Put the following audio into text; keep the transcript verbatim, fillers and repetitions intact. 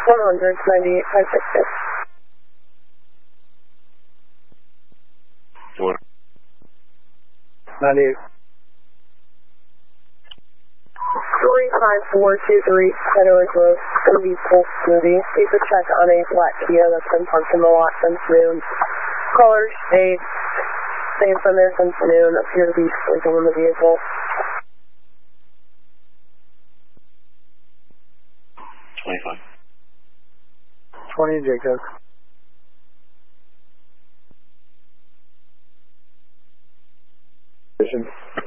one hundred ninety-eight five sixty-six. Four. ninety-eight. three five four two three, Meadows Road, Smoothie Full Smoothie. Please a check on a black Kia that's been parked in the lot since noon. Color, shade, same from there since noon. Appear to be sleeping in the vehicle. twenty-five. twenty, Jacob. Vision.